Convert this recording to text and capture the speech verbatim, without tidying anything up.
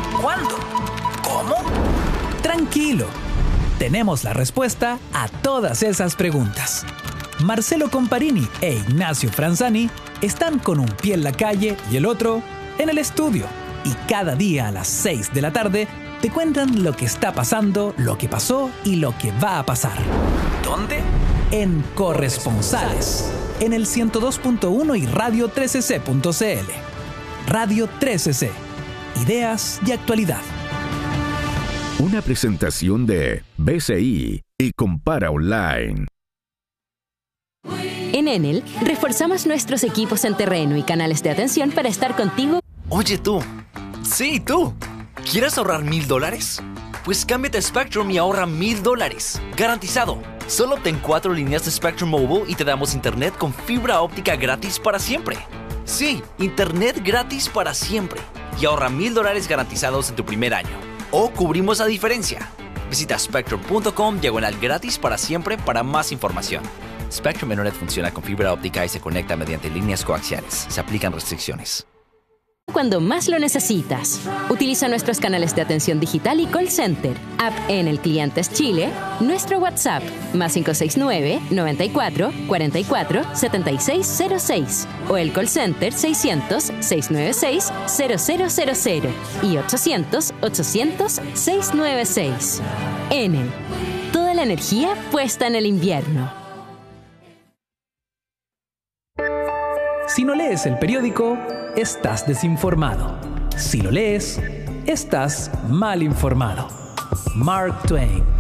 ¿Cuándo? ¿Cómo? Tranquilo. Tenemos la respuesta a todas esas preguntas. Marcelo Comparini e Ignacio Franzani están con un pie en la calle y el otro en el estudio. Y cada día a las seis de la tarde te cuentan lo que está pasando, lo que pasó y lo que va a pasar. ¿Dónde? En Corresponsales, en el ciento dos punto uno y radio trece ce punto ce ele. Radio trece ce. Ideas y actualidad. Una presentación de B C I y Compara Online. En Enel, reforzamos nuestros equipos en terreno y canales de atención para estar contigo. Oye tú, sí tú, ¿quieres ahorrar mil dólares? Pues cámbiate a Spectrum y ahorra mil dólares, garantizado. Solo obtén cuatro líneas de Spectrum Mobile y te damos internet con fibra óptica gratis para siempre. Sí, internet gratis para siempre. Y ahorra mil dólares garantizados en tu primer año. O cubrimos la diferencia. Visita spectrum punto com diagonal gratis para siempre para más información. Spectrum Internet funciona con fibra óptica y se conecta mediante líneas coaxiales. Se aplican restricciones. Cuando más lo necesitas. Utiliza nuestros canales de atención digital y call center, app Enel Clientes Chile, nuestro WhatsApp, más cinco seis nueve, noventa y cuatro, cuarenta y cuatro, setenta y seis cero seis, o el call center seiscientos, seiscientos noventa y seis, cero cero cero cero y ochocientos, ochocientos, seiscientos noventa y seis. Enel, toda la energía puesta en el invierno. Si no lees el periódico, estás desinformado. Si lo lees, estás mal informado. Mark Twain.